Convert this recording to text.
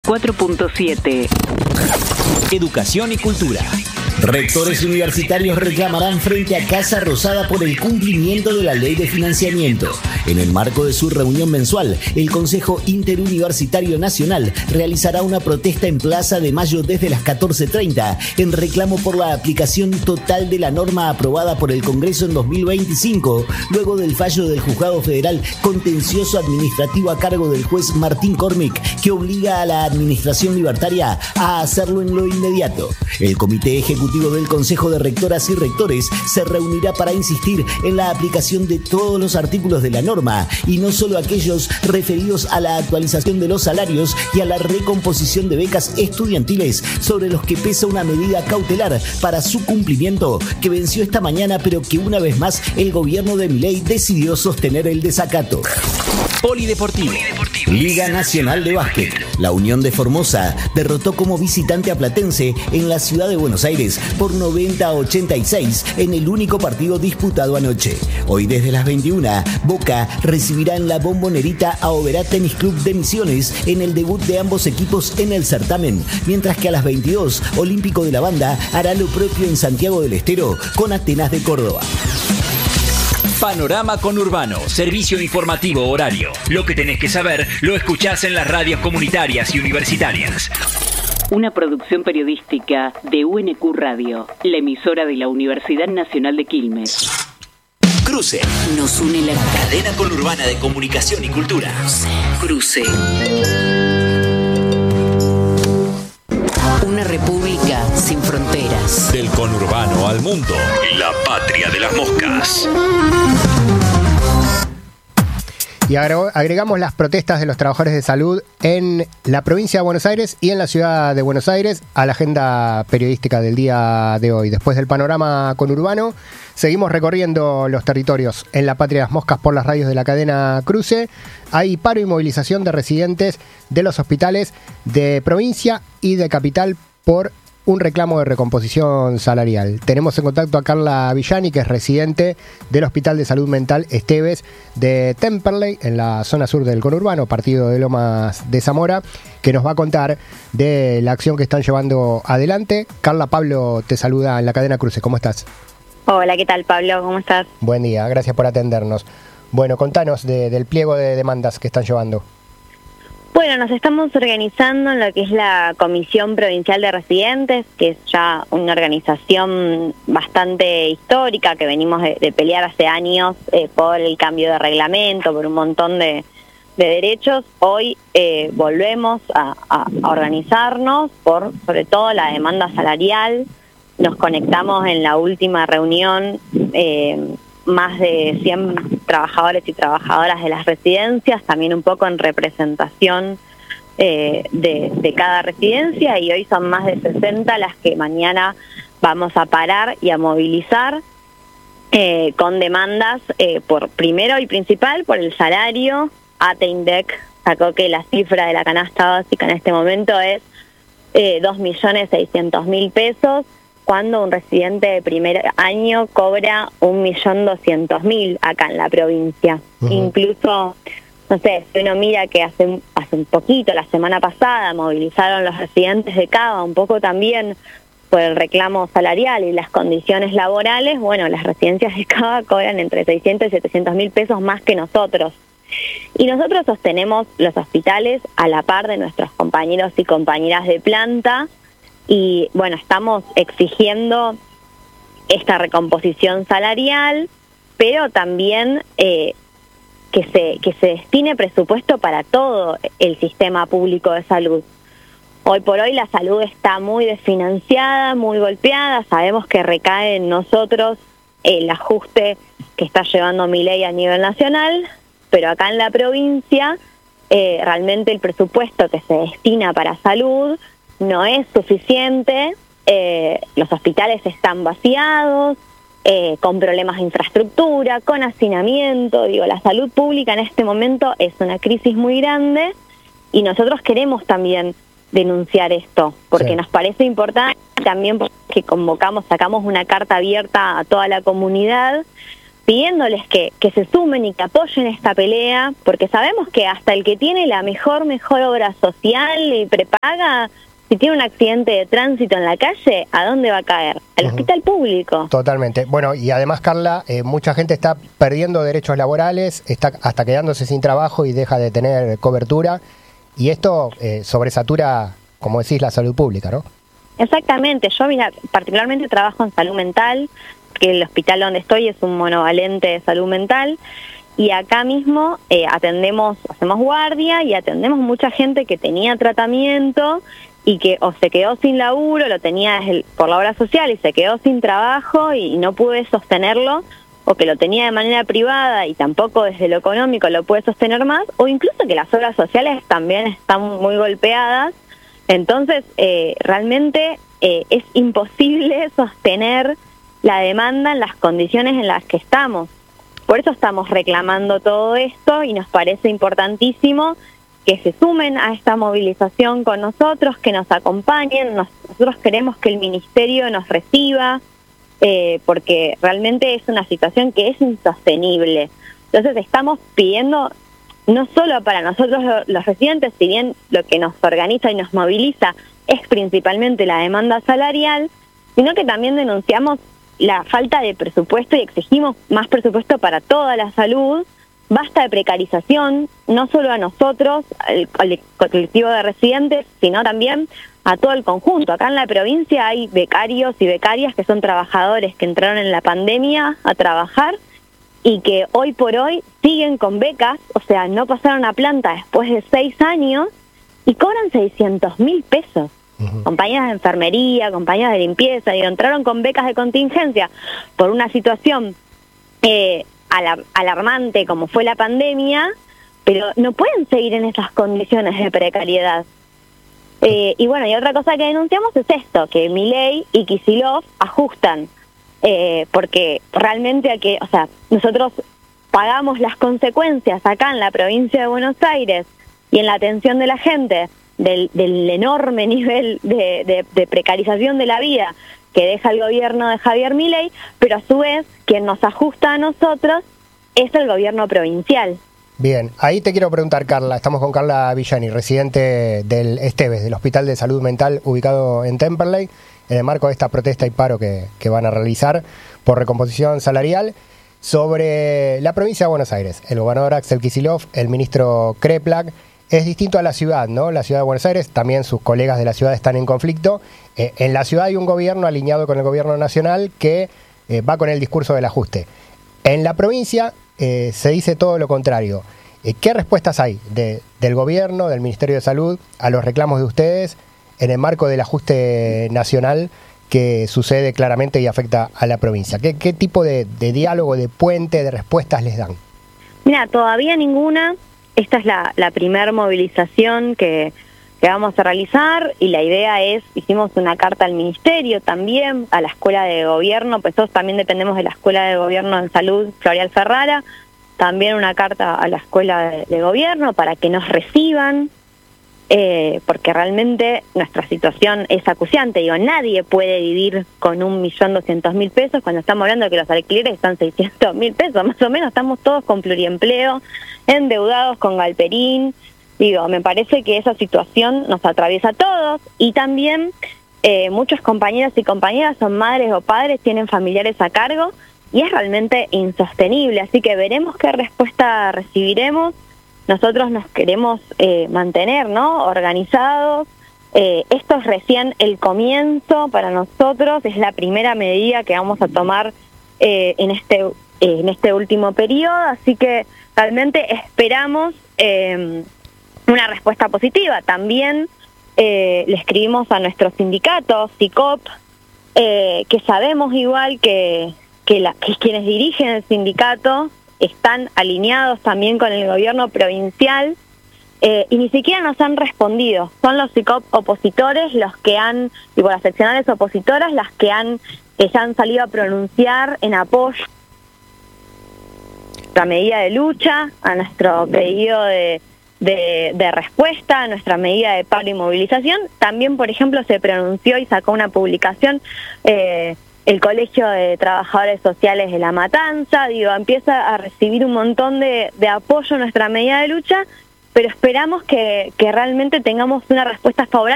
94.7. Educación y cultura. Rectores universitarios reclamarán frente a Casa Rosada por el cumplimiento de la ley de financiamiento. En el marco de su reunión mensual, el Consejo Interuniversitario Nacional realizará una protesta en Plaza de Mayo desde las 14:30 en reclamo por la aplicación total de la norma aprobada por el Congreso en 2025, luego del fallo del Juzgado Federal Contencioso Administrativo a cargo del juez Martín Cormick, que obliga a la Administración Libertaria a hacerlo en lo inmediato. El Comité Ejecutivo del Consejo de Rectoras y Rectores se reunirá para insistir en la aplicación de todos los artículos de la norma y no solo aquellos referidos a la actualización de los salarios y a la recomposición de becas estudiantiles, sobre los que pesa una medida cautelar para su cumplimiento que venció esta mañana, pero que una vez más el gobierno de Milei decidió sostener el desacato. Polideportivo. Liga Nacional de Básquet. La Unión de Formosa derrotó como visitante a Platense en la ciudad de Buenos Aires por 90-86 en el único partido disputado anoche. Hoy desde las 21, Boca recibirá en la Bombonerita a Oberá Tenis Club de Misiones en el debut de ambos equipos en el certamen, mientras que a las 22, Olímpico de la Banda hará lo propio en Santiago del Estero con Atenas de Córdoba. Panorama Conurbano, servicio informativo horario. Lo que tenés que saber lo escuchás en las radios comunitarias y universitarias. Una producción periodística de UNQ Radio, la emisora de la Universidad Nacional de Quilmes. Cruce. Nos une la cadena conurbana de comunicación y cultura. Cruce. Una república sin fronteras. Del conurbano al mundo. La patria de las moscas. Y agregamos las protestas de los trabajadores de salud en la provincia de Buenos Aires y en la ciudad de Buenos Aires a la agenda periodística del día de hoy. Después del panorama conurbano, seguimos recorriendo los territorios en la patria de las moscas por las radios de la cadena Cruce. Hay paro y movilización de residentes de los hospitales de provincia y de capital por un reclamo de recomposición salarial. Tenemos en contacto a Carla Villani, que es residente del Hospital de Salud Mental Esteves de Temperley, en la zona sur del conurbano, partido de Lomas de Zamora, que nos va a contar de la acción que están llevando adelante. Carla, Pablo te saluda en la cadena Cruce. ¿Cómo estás? Hola, ¿qué tal, Pablo? ¿Cómo estás? Buen día, gracias por atendernos. Bueno, contanos del pliego de demandas que están llevando. Bueno, nos estamos organizando en lo que es la Comisión Provincial de Residentes, que es ya una organización bastante histórica, que venimos de pelear hace años por el cambio de reglamento, por un montón de derechos. Hoy volvemos a organizarnos por, sobre todo, la demanda salarial. Nos conectamos en la última reunión más de 100 trabajadores y trabajadoras de las residencias, también un poco en representación de cada residencia, y hoy son más de 60 las que mañana vamos a parar y a movilizar con demandas por, primero y principal, por el salario. ATEINDEC sacó que la cifra de la canasta básica en este momento es 2.600.000 pesos, cuando un residente de primer año cobra 1.200.000 acá en la provincia. Uh-huh. Incluso, no sé, si uno mira que hace un poquito, la semana pasada, movilizaron los residentes de Cava un poco también por el reclamo salarial y las condiciones laborales. Bueno, las residencias de Cava cobran entre 600 y 700.000 pesos más que nosotros. Y nosotros sostenemos los hospitales a la par de nuestros compañeros y compañeras de planta. Y bueno, estamos exigiendo esta recomposición salarial, pero también que se destine presupuesto para todo el sistema público de salud. Hoy por hoy la salud está muy desfinanciada, muy golpeada. Sabemos que recae en nosotros el ajuste que está llevando Milei a nivel nacional, pero acá en la provincia realmente el presupuesto que se destina para salud no es suficiente. Los hospitales están vaciados, con problemas de infraestructura, con hacinamiento. Digo, la salud pública en este momento es una crisis muy grande, y nosotros queremos también denunciar esto, porque sí, nos parece importante, también porque sacamos una carta abierta a toda la comunidad, pidiéndoles que se sumen y que apoyen esta pelea, porque sabemos que hasta el que tiene la mejor obra social y prepaga, si tiene un accidente de tránsito en la calle, ¿a dónde va a caer? Al hospital público. Totalmente. Bueno, y además, Carla, mucha gente está perdiendo derechos laborales, está hasta quedándose sin trabajo y deja de tener cobertura, y esto sobresatura, como decís, la salud pública, ¿no? Exactamente. Yo, mira, particularmente trabajo en salud mental, que el hospital donde estoy es un monovalente de salud mental, y acá mismo hacemos guardia y atendemos mucha gente que tenía tratamiento y que o se quedó sin laburo, lo tenía por la obra social y se quedó sin trabajo y no pude sostenerlo, o que lo tenía de manera privada y tampoco desde lo económico lo puede sostener más, o incluso que las obras sociales también están muy golpeadas. Entonces, realmente es imposible sostener la demanda en las condiciones en las que estamos. Por eso estamos reclamando todo esto y nos parece importantísimo que se sumen a esta movilización con nosotros, que nos acompañen. Nosotros queremos que el ministerio nos reciba, porque realmente es una situación que es insostenible. Entonces estamos pidiendo, no solo para nosotros los residentes, si bien lo que nos organiza y nos moviliza es principalmente la demanda salarial, sino que también denunciamos la falta de presupuesto y exigimos más presupuesto para toda la salud. Basta de precarización, no solo a nosotros, al colectivo de residentes, sino también a todo el conjunto. Acá en la provincia hay becarios y becarias que son trabajadores que entraron en la pandemia a trabajar y que hoy por hoy siguen con becas, o sea, no pasaron a planta después de 6 años y cobran 600.000 pesos. Compañías de enfermería, compañías de limpieza, y entraron con becas de contingencia por una situación alarmante como fue la pandemia, pero no pueden seguir en esas condiciones de precariedad. Y bueno, y otra cosa que denunciamos es esto, que Milei y Kicillof ajustan, porque realmente nosotros pagamos las consecuencias acá en la provincia de Buenos Aires y en la atención de la gente del enorme nivel de precarización de la vida que deja el gobierno de Javier Milei, pero a su vez quien nos ajusta a nosotros es el gobierno provincial. Bien, ahí te quiero preguntar, Carla, estamos con Carla Villani, residente del Esteves, del Hospital de Salud Mental ubicado en Temperley, en el marco de esta protesta y paro que van a realizar por recomposición salarial sobre la provincia de Buenos Aires. El gobernador Axel Kicillof, el ministro Kreplak. Es distinto a la ciudad, ¿no? La ciudad de Buenos Aires, también sus colegas de la ciudad están en conflicto. En la ciudad hay un gobierno alineado con el gobierno nacional que va con el discurso del ajuste. En la provincia se dice todo lo contrario. ¿Qué respuestas hay del gobierno, del Ministerio de Salud, a los reclamos de ustedes en el marco del ajuste nacional que sucede claramente y afecta a la provincia? ¿Qué tipo de diálogo, de puente, de respuestas les dan? Mira, todavía ninguna. Esta es la primer movilización que vamos a realizar, y la idea es, hicimos una carta al ministerio también, a la Escuela de Gobierno, pues todos también dependemos de la Escuela de Gobierno en Salud Floreal Ferrara, también una carta a la Escuela de Gobierno para que nos reciban, porque realmente nuestra situación es acuciante. Digo, nadie puede vivir con 1.200.000 pesos cuando estamos hablando de que los alquileres están 600.000 pesos, más o menos. Estamos todos con pluriempleo, endeudados con Galperín. Digo, me parece que esa situación nos atraviesa a todos, y también muchos compañeros y compañeras son madres o padres, tienen familiares a cargo, y es realmente insostenible. Así que veremos qué respuesta recibiremos. Nosotros nos queremos mantener, ¿no?, organizados. Esto es recién el comienzo para nosotros, es la primera medida que vamos a tomar en este último periodo, así que realmente esperamos una respuesta positiva. También le escribimos a nuestro sindicato, SICOP, que sabemos igual que quienes dirigen el sindicato están alineados también con el gobierno provincial, y ni siquiera nos han respondido. Son los SICOP opositores los que han, y por las seccionales opositoras, las que ya han salido a pronunciar en apoyo a nuestra medida de lucha, a nuestro pedido de respuesta, a nuestra medida de paro y movilización. También, por ejemplo, se pronunció y sacó una publicación el Colegio de Trabajadores Sociales de La Matanza, empieza a recibir un montón de apoyo en nuestra medida de lucha, pero esperamos que realmente tengamos una respuesta favorable